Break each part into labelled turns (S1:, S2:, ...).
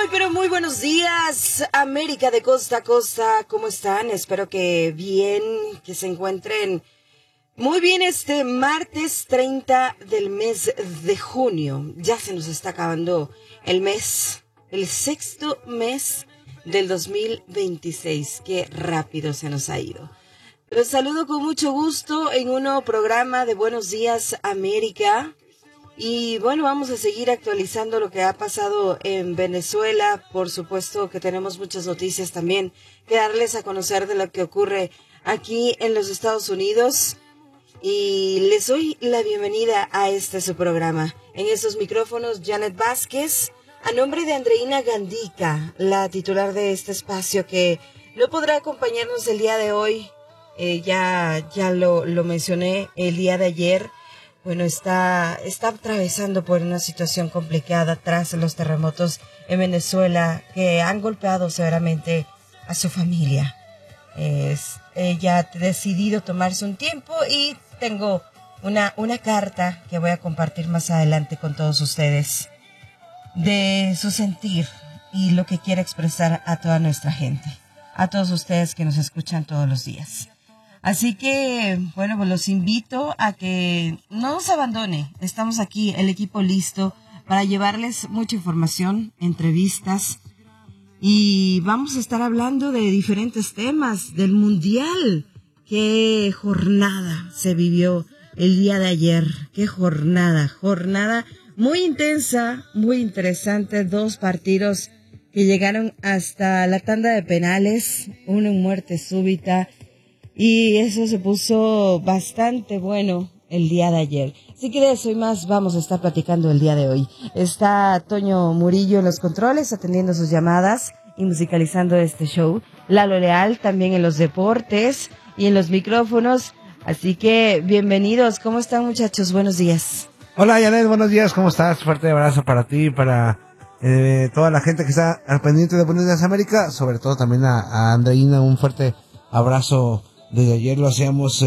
S1: pero muy buenos días, América de costa a costa. ¿Cómo están? Espero que bien, que se encuentren muy bien este martes 30 del mes de junio. Ya se nos está acabando el mes, el sexto mes del 2026. Qué rápido se nos ha ido. Los saludo con mucho gusto en un nuevo programa de Buenos Días, América. Y bueno, vamos a seguir actualizando lo que ha pasado en Venezuela. Por supuesto que tenemos muchas noticias también que darles a conocer de lo que ocurre aquí en los Estados Unidos. Y les doy la bienvenida a su programa. En estos micrófonos, Janet Vázquez, a nombre de Andreina Gandica, la titular de este espacio que no podrá acompañarnos el día de hoy. Ya lo mencioné el día de ayer. Bueno, está atravesando por una situación complicada tras los terremotos en Venezuela que han golpeado severamente a su familia. Ella ha decidido tomarse un tiempo y tengo una carta que voy a compartir más adelante con todos ustedes de su sentir y lo que quiere expresar a toda nuestra gente, a todos ustedes que nos escuchan todos los días. Así que, bueno, pues los invito a que no nos abandone. Estamos aquí, el equipo listo para llevarles mucha información, entrevistas. Y vamos a estar hablando de diferentes temas del Mundial. Qué jornada se vivió el día de ayer. Qué jornada muy intensa, muy interesante. 2 partidos que llegaron hasta la tanda de penales, uno en muerte súbita. Y eso se puso bastante bueno el día de ayer. Si que de eso y más vamos a estar platicando el día de hoy. Está Toño Murillo en los controles, atendiendo sus llamadas y musicalizando este show. Lalo Leal también en los deportes y en los micrófonos. Así que bienvenidos. ¿Cómo están, muchachos? Buenos días.
S2: Hola, Janet, buenos días. ¿Cómo estás? Fuerte abrazo para ti y para toda la gente que está al pendiente de Buenos Días América. Sobre todo también a Andreina, un fuerte abrazo. Desde ayer lo hacíamos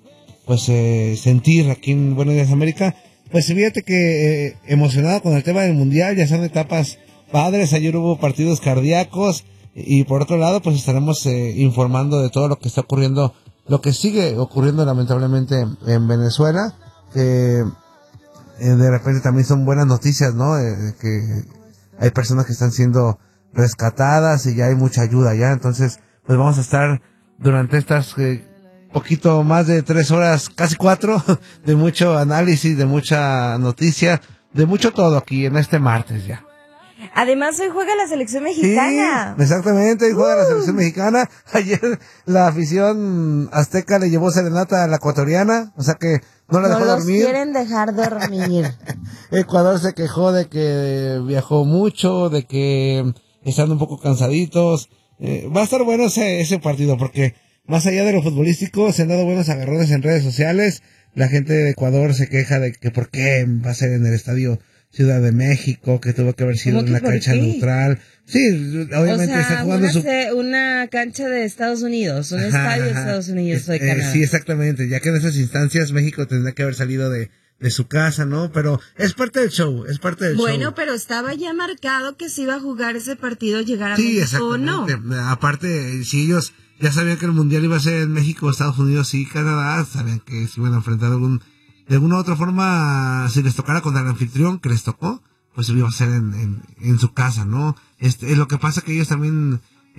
S2: sentir aquí en Buenos Días América. Pues fíjate que emocionado con el tema del Mundial, ya son etapas padres. Ayer hubo partidos cardíacos y por otro lado pues estaremos informando de todo lo que está ocurriendo, lo que sigue ocurriendo lamentablemente en Venezuela. De repente también son buenas noticias, ¿no? Que hay personas que están siendo rescatadas y ya hay mucha ayuda ya. Entonces pues vamos a estar durante estas poquito más de 3 horas, casi 4, de mucho análisis, de mucha noticia, de mucho todo aquí en este martes ya.
S1: Además, hoy juega la selección mexicana.
S2: Sí, exactamente, hoy juega la selección mexicana. Ayer la afición azteca le llevó serenata a la ecuatoriana, o sea que no la dejó dormir.
S1: No los quieren dejar dormir.
S2: Ecuador se quejó de que viajó mucho, de que están un poco cansaditos. Va a estar bueno ese partido porque más allá de lo futbolístico se han dado buenos agarrones en redes sociales. La gente de Ecuador se queja de que por qué va a ser en el estadio Ciudad de México, que tuvo que haber sido en la cancha neutral. Sí, obviamente está jugando
S1: una cancha de Estados Unidos, un estadio de Estados Unidos o de Canadá.
S2: Sí, exactamente, ya que en esas instancias México tendría que haber salido de su casa, ¿no? Pero es parte del show, show.
S1: Bueno, pero estaba ya marcado que se iba a jugar ese partido, llegar a México o no.
S2: Aparte, si ellos ya sabían que el Mundial iba a ser en México, Estados Unidos y Canadá, sabían que se iban a enfrentar de alguna u otra forma, si les tocara contra el anfitrión que les tocó, pues iba a ser en su casa, ¿no? Lo que pasa que ellos también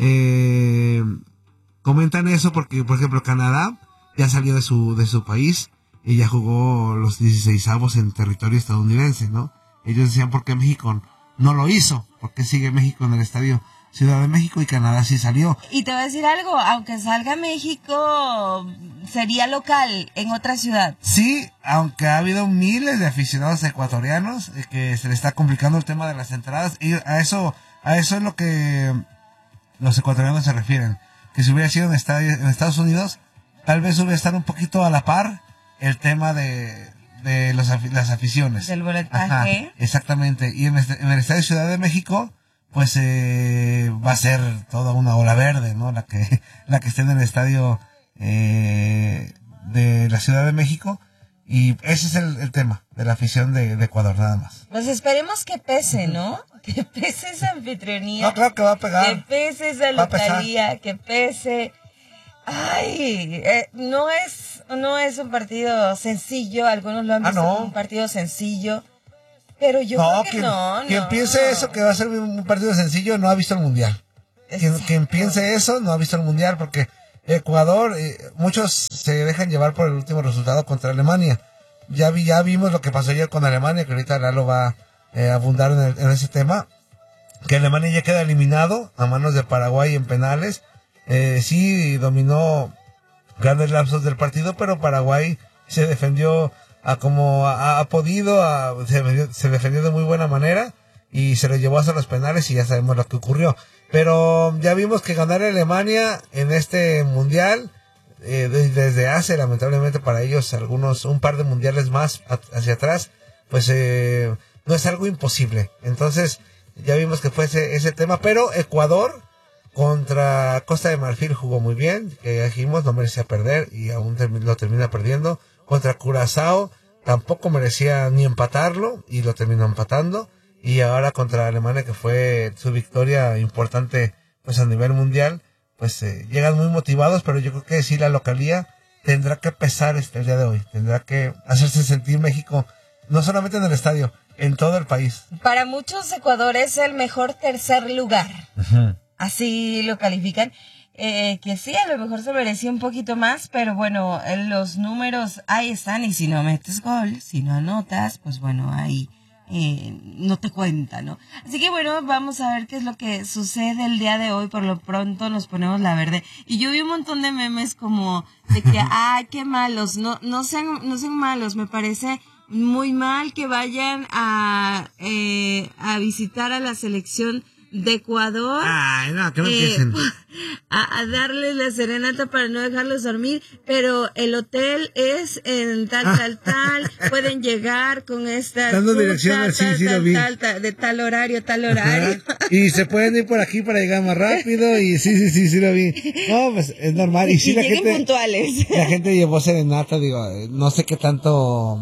S2: comentan eso porque, por ejemplo, Canadá ya salió de su país y ya jugó los 16avos en territorio estadounidense, ¿no? Ellos decían, ¿por qué México no lo hizo? ¿Por qué sigue México en el estadio Ciudad de México y Canadá sí salió?
S1: Y te voy a decir algo, aunque salga México, sería local en otra ciudad.
S2: Sí, aunque ha habido miles de aficionados ecuatorianos que se les está complicando el tema de las entradas, y a eso es lo que los ecuatorianos se refieren, que si hubiera sido en Estados Unidos, tal vez hubiera estado un poquito a la par el tema de las aficiones.
S1: Del boletaje.
S2: Ajá, exactamente. Y en el estadio Ciudad de México, pues va a ser toda una ola verde, ¿no? La que esté en el estadio de la Ciudad de México. Y ese es el tema de la afición de Ecuador, nada más.
S1: Pues esperemos que pese, ¿no? que pese esa anfitrionía.
S2: No, claro que va a pegar.
S1: Que pese esa localía, que pese... Ay, no es un partido sencillo, algunos lo han visto como un partido sencillo, pero yo creo que
S2: quien piense eso que va a ser un partido sencillo no ha visto el Mundial. Quien piense eso no ha visto el Mundial, porque Ecuador, muchos se dejan llevar por el último resultado contra Alemania. Ya vimos lo que pasó ayer con Alemania, que ahorita Lalo va a abundar en ese tema, que Alemania ya queda eliminado a manos de Paraguay en penales. Sí dominó grandes lapsos del partido, pero Paraguay se defendió como ha podido, se defendió de muy buena manera y se lo llevó hasta los penales y ya sabemos lo que ocurrió. Pero ya vimos que ganar a Alemania en este mundial, desde hace lamentablemente para ellos un par de mundiales más hacia atrás, pues no es algo imposible. Entonces ya vimos que fue ese tema, pero Ecuador contra Costa de Marfil jugó muy bien, que dijimos no merecía perder y aún lo termina perdiendo. Contra Curazao tampoco merecía ni empatarlo y lo terminó empatando. Y ahora contra Alemania, que fue su victoria importante pues a nivel mundial, pues llegan muy motivados, pero yo creo que sí la localía tendrá que pesar el día de hoy. Tendrá que hacerse sentir México, no solamente en el estadio, en todo el país.
S1: Para muchos Ecuador es el mejor tercer lugar. Uh-huh. Así lo califican, que sí, a lo mejor se merecía un poquito más, pero bueno, los números ahí están, y si no metes gol, si no anotas, pues bueno, ahí no te cuenta, ¿no? Así que bueno, vamos a ver qué es lo que sucede el día de hoy. Por lo pronto nos ponemos la verde, y yo vi un montón de memes como de que, ay, qué malos, no sean malos, me parece muy mal que vayan a visitar a la selección de Ecuador,
S2: ay, no, que no empiecen
S1: a darles la serenata para no dejarlos dormir, pero el hotel es en tal, pueden llegar con estas
S2: dando direcciones, sí lo vi,
S1: de tal horario. Ajá.
S2: Y se pueden ir por aquí para llegar más rápido, y sí lo vi. No, pues es normal, y sí,
S1: y lleguen puntuales.
S2: La gente llevó serenata, digo, no sé qué tanto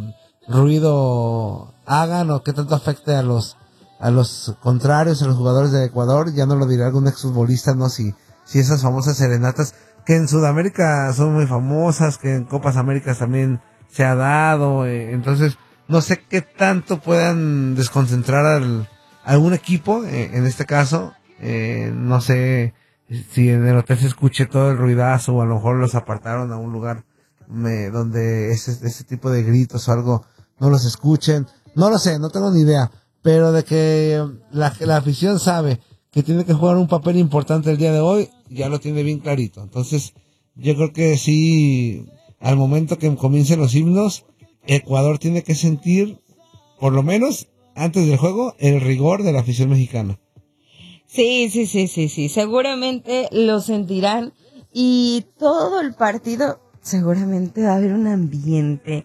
S2: ruido hagan o qué tanto afecte a los contrarios, a los jugadores de Ecuador. Ya no lo dirá algún exfutbolista, ¿no? Si esas famosas serenatas, que en Sudamérica son muy famosas, que en Copas Américas también se ha dado, entonces no sé qué tanto puedan desconcentrar a algún equipo, en este caso, no sé si en el hotel se escuche todo el ruidazo, o a lo mejor los apartaron a un lugar donde ese tipo de gritos o algo no los escuchen, no lo sé, no tengo ni idea. Pero de que la afición sabe que tiene que jugar un papel importante el día de hoy, ya lo tiene bien clarito. Entonces, yo creo que sí, al momento que comiencen los himnos, Ecuador tiene que sentir, por lo menos antes del juego, el rigor de la afición mexicana.
S1: Sí, seguramente lo sentirán, y todo el partido seguramente va a haber un ambiente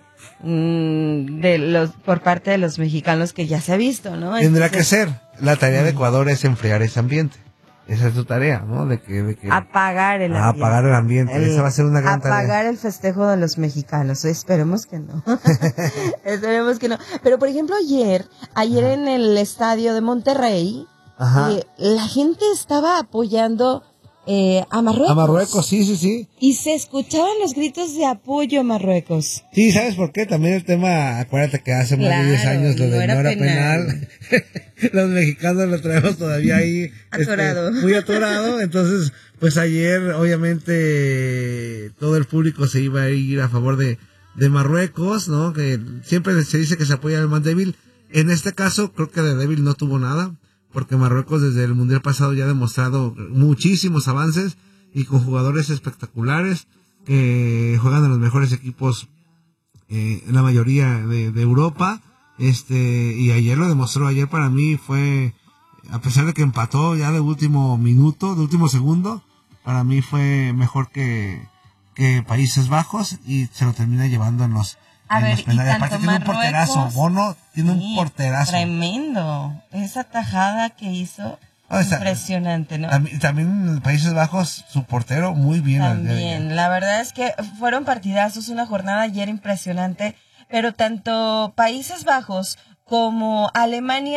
S1: por parte de los mexicanos que ya se ha visto, ¿no?
S2: Tendrá que ser. La tarea de Ecuador es enfriar ese ambiente. Esa es su tarea, ¿no? De que
S1: apagar el ambiente.
S2: Apagar el ambiente. Esa va a ser una gran tarea.
S1: Apagar el festejo de los mexicanos. Esperemos que no. Esperemos que no. Pero por ejemplo ayer en el estadio de Monterrey, la gente estaba apoyando a Marruecos.
S2: A Marruecos, sí.
S1: Y se escuchaban los gritos de apoyo a Marruecos.
S2: Sí, ¿sabes por qué? También el tema, acuérdate que hace más de 10 años lo de no era penal. Los mexicanos lo traemos todavía ahí
S1: atorado.
S2: Muy atorado. Entonces, pues ayer, obviamente, todo el público se iba a ir a favor de Marruecos, ¿no? Que siempre se dice que se apoya al más débil. En este caso, creo que de débil no tuvo nada, porque Marruecos desde el Mundial pasado ya ha demostrado muchísimos avances, y con jugadores espectaculares que juegan en los mejores equipos, la mayoría de Europa, y ayer lo demostró. Ayer para mí fue, a pesar de que empató ya de último segundo, para mí fue mejor que Países Bajos, y se lo termina llevando en los penales. Aparte tiene un porterazo, Bono tiene un porterazo.
S1: Tremendo. Esa tajada que hizo, impresionante, ¿no?
S2: También en Países Bajos, su portero muy bien.
S1: También, la verdad es que fueron partidazos, una jornada ayer impresionante, pero tanto Países Bajos como Alemania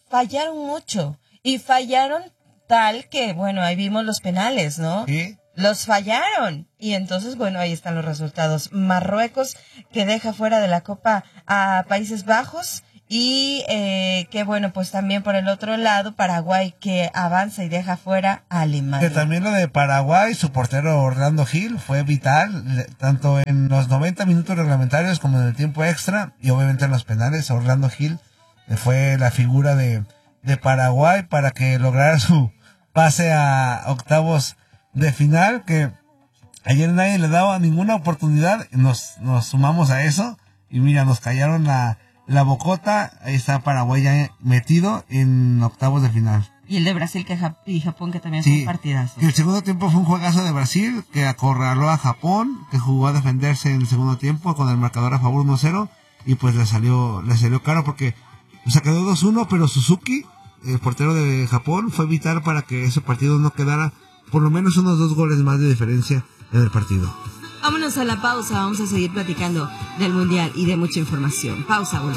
S1: fallaron mucho. Y fallaron tal que, bueno, ahí vimos los penales, ¿no?
S2: Sí.
S1: Los fallaron. Y entonces, bueno, ahí están los resultados. Marruecos, que deja fuera de la Copa a Países Bajos. Y que bueno, pues también por el otro lado, Paraguay, que avanza y deja fuera a Alemania.
S2: Que también lo de Paraguay, su portero Orlando Gil fue vital, tanto en los 90 minutos reglamentarios como en el tiempo extra, y obviamente en los penales. Orlando Gil fue la figura de Paraguay para que lograra su pase a octavos de final, que ayer nadie le daba ninguna oportunidad. Nos sumamos a eso, y mira, nos callaron la bocota. Ahí está Paraguay ya metido en octavos de final.
S1: Y el de Brasil y Japón, que también
S2: Sí,
S1: son partidazos.
S2: el segundo tiempo fue un juegazo de Brasil, que acorraló a Japón, que jugó a defenderse en el segundo tiempo con el marcador a favor 1-0, y pues le salió caro porque se quedó 2-1, pero Suzuki, el portero de Japón, fue vital para que ese partido no quedara por lo menos unos 2 goles más de diferencia en el partido.
S1: Vámonos a la pausa, vamos a seguir platicando del Mundial y de mucha información. Pausa, volvemos.